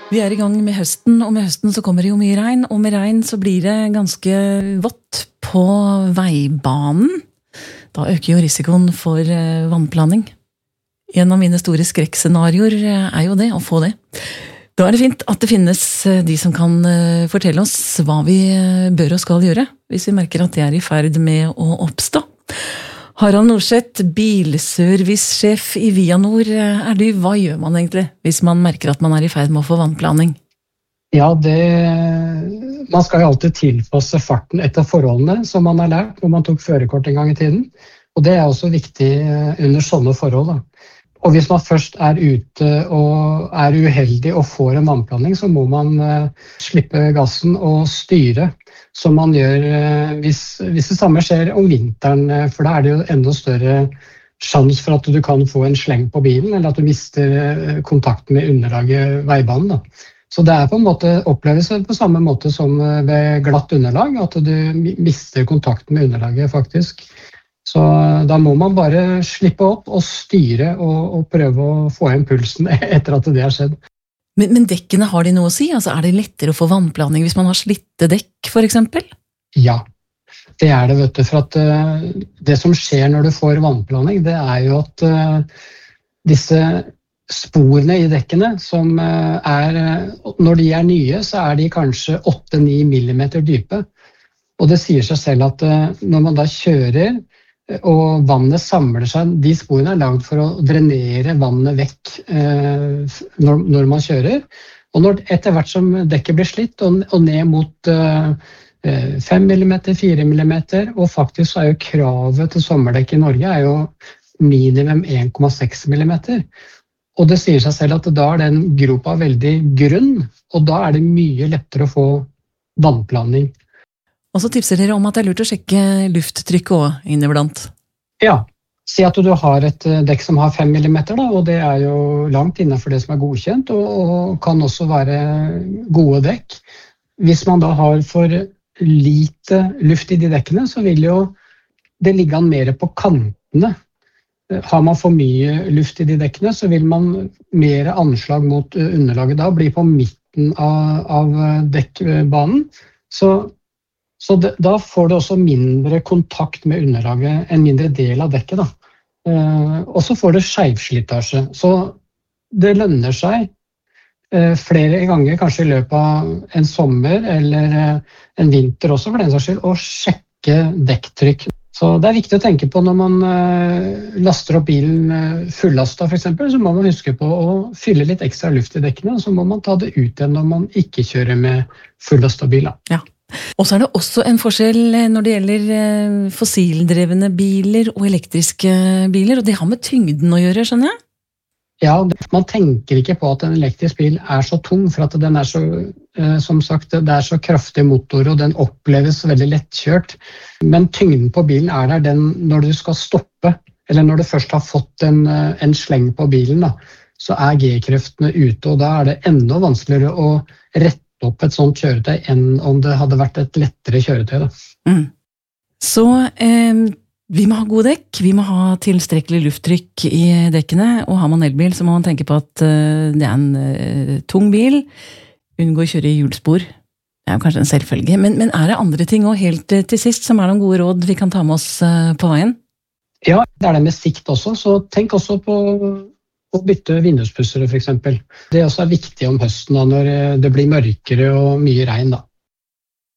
Vi I gang med høsten, og med høsten så kommer det jo mye regn, og med regn så blir det ganske vått på veibanen. Da øker jo risikoen for vannplaning. En av mine store skrekkscenarioer jo det, å få det. Da det fint at det finnes de som kan fortelle oss hva vi bør og skal gjøre, hvis vi merker at det I ferd med å oppstå. Harald Norseth, bilservicesjef I Vianor, du, hva gjør man egentlig hvis man merker at man I ferd med å få vannplaning? Ja, man skal jo alltid tilpasse farten etter forholdene som man har lært når man tok førerkort en gang I tiden. Og det også viktig under sånne forhold. Da. Og hvis man først ute og uheldig og får en vannplaning, så må man slippe gassen og styre. Som man gjør hvis det samme skjer om vinteren, for da det jo enda større sjans for at du kan få en sleng på bilen, eller at du mister kontakten med underlaget veibanen. Da. Så det på en måte oppleves på samme måte som ved glatt underlag, at du mister kontakten med underlaget faktisk. Så da må man bare slippe opp og styre og prøve å få igjen pulsen etter at det har skjedd. Men dekkene har de noe å si? Altså, det lettere å få vannplaning hvis man har slitte dekk, for eksempel? Ja, det det, vet du. For at det som skjer når du får vannplaning, det jo at disse sporene I dekkene, som når de nye, så de kanskje 8-9 millimeter dype. Og det sier seg selv at når man da kjører, og vannet samler seg, de sporene laget for å drenere vannet vekk når man kjører. Og etter hvert som dekket blir slitt og ned mot 5 mm, 4 mm, og faktisk så jo kravet til sommerdekk I Norge jo minimum 1,6 mm. Og det sier seg selv at da den gropa veldig grunn, og da det mye lettere å få vannplaning. Og så tipser dere om at det lurt å sjekke lufttrykket også inniblant. Ja, si at du har et dekk som har 5 mm, da, og det jo langt innenfor det som godkjent, og kan også være gode dekk. Hvis man da har for lite luft I de dekkene, så vil jo det ligge an mer på kantene. Har man for mye luft I de dekkene, så vil man mer anslag mot underlaget da, bli på midten av dekkbanen. Så da får du også mindre kontakt med underlaget, en mindre del av dekket. Da. Og så får du skjevslitasje. Så det lønner seg flere ganger, kanskje I løpet av en sommer eller en vinter også, for den saks skyld, å sjekke dekktrykk. Så det viktig å tenke på når man laster opp bilen fullastet for eksempel, så må man huske på å fylle litt ekstra luft I dekkene, og så må man ta det ut igjen når man ikke kjører med fullastet bil. Ja. Og så det også en forskjell når det gjelder fossildrevne biler og elektriske biler, og det har med tyngden å gjøre, skjønner jeg? Ja, man tenker ikke på at en elektrisk bil så tung, for at den så, som sagt, det så kraftig motor, og den oppleves veldig lettkjørt. Men tyngden på bilen der den når du skal stoppe, eller når du først har fått en sleng på bilen, da, så G-kreftene ute, og da det enda vanskeligere å rette opp et sånt kjøretøy enn om det hadde vært et lettere kjøretøy. Da. Så vi må ha gode dekk, vi må ha tilstrekkelig lufttrykk I dekkene, og har man elbil så må man tenke på at det en tung bil, unngå å kjøre I hjulspor. Det jo kanskje en selvfølge, men det andre ting også helt til sist som noen gode råd vi kan ta med oss på veien? Ja, det det med sikt også, så tenk også på å bytte vinduspussere for eksempel. Det også viktig om høsten da, når det blir mørkere og mye regn da.